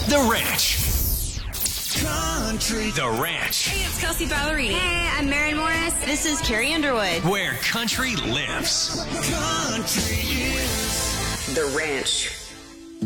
The Ranch. Country. The Ranch. Hey, it's Kelsey Ballerini. Hey, I'm Maren Morris. This is Carrie Underwood. Where country lives. Country is The Ranch.